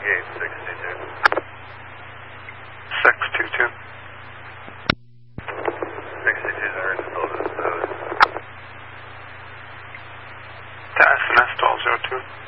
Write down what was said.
622. 622 are installed as those. The SNS 1202.